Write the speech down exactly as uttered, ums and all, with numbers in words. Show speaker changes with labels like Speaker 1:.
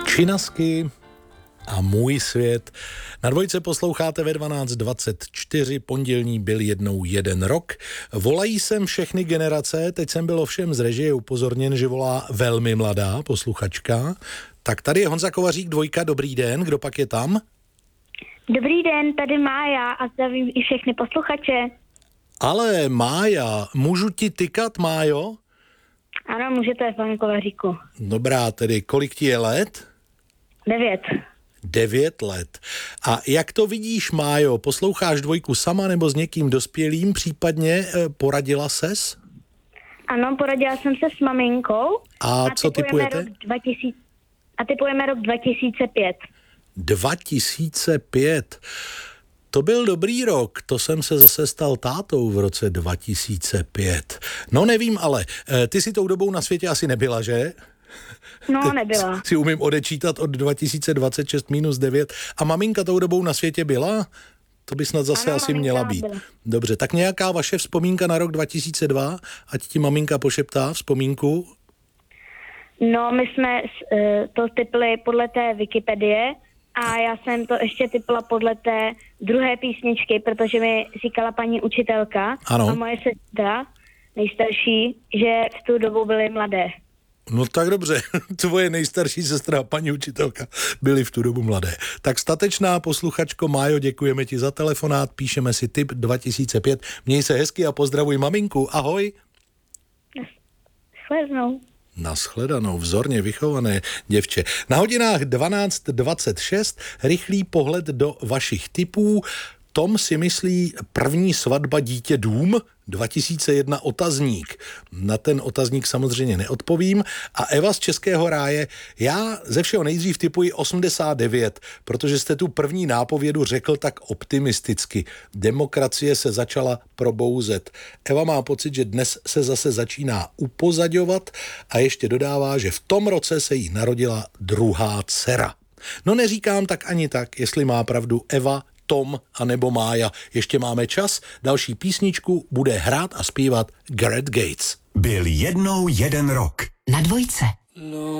Speaker 1: Činasky a Můj svět. Na dvojce posloucháte ve dvanáct dvacet čtyři, pondělní byl jednou jeden rok. Volají sem všechny generace, teď jsem byl ovšem z režie upozorněn, že volá velmi mladá posluchačka. Tak tady je Honza Kovařík, dvojka, dobrý den, kdo pak je tam?
Speaker 2: Dobrý den, tady Mája a zdravím i všechny posluchače.
Speaker 1: Ale Mája, můžu ti tykat, Májo?
Speaker 2: Ano, můžete, pane Kovaříku.
Speaker 1: Dobrá, tedy kolik ti je let?
Speaker 2: Devět.
Speaker 1: Devět let. A jak to vidíš, Májo? Posloucháš dvojku sama nebo s někým dospělým? Případně eh, poradila ses?
Speaker 2: Ano, poradila jsem se s maminkou.
Speaker 1: A, a co typujete?
Speaker 2: Rok dva tisíce, a typujeme rok dva tisíce pět.
Speaker 1: dva tisíce pět. To byl dobrý rok, to jsem se zase stal tátou v roce dva tisíce pět. No nevím, ale eh, ty si tou dobou na světě asi nebyla, že?
Speaker 2: No, nebyla.
Speaker 1: Si umím odečítat od dva tisíce dvacet šest minus devět. A maminka tou dobou na světě byla? To by snad zase
Speaker 2: ano,
Speaker 1: asi měla být.
Speaker 2: Byla.
Speaker 1: Dobře, tak nějaká vaše vzpomínka na rok dva tisíce dva? Ať ti maminka pošeptá vzpomínku.
Speaker 2: No, my jsme uh, to typli podle té Wikipedie a já jsem to ještě typla podle té druhé písničky, protože mi říkala paní učitelka
Speaker 1: ano.
Speaker 2: A moje sestra, nejstarší, že v tu dobu byly mladé.
Speaker 1: No tak dobře, tvoje nejstarší sestra a paní učitelka byly v tu dobu mladé. Tak statečná posluchačko Májo, děkujeme ti za telefonát, píšeme si tip dva tisíce pět. Měj se hezky a pozdravuj maminku, ahoj.
Speaker 2: Naschledanou.
Speaker 1: Naschledanou, vzorně vychované děvče. Na hodinách dvanáct dvacet šest rychlý pohled do vašich tipů. Tom si myslí první svatba dítě dům, dva tisíce jedna otazník. Na ten otazník samozřejmě neodpovím. A Eva z Českého ráje, já ze všeho nejdřív tipuji osmdesát devět, protože jste tu první nápovědu řekl tak optimisticky. Demokracie se začala probouzet. Eva má pocit, že dnes se zase začíná upozaďovat a ještě dodává, že v tom roce se jí narodila druhá dcera. No neříkám tak ani tak, jestli má pravdu Eva, Tom a nebo Mája. Ještě máme čas, další písničku bude hrát a zpívat Gareth Gates.
Speaker 3: Byl jednou jeden rok.
Speaker 4: Na dvojce.